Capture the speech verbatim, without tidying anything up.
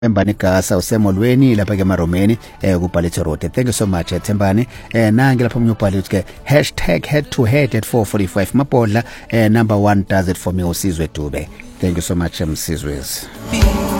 Thembani Gasa usemolweni lapha ke eMaromeni eh kuBallet Road. Thank you so much Thembani. Eh nange lapha umnyobhali uthi ke hashtag head to head at four forty-five Mabhodla eh number one does it for me uSizwe Dube. Thank you so much Msizwe.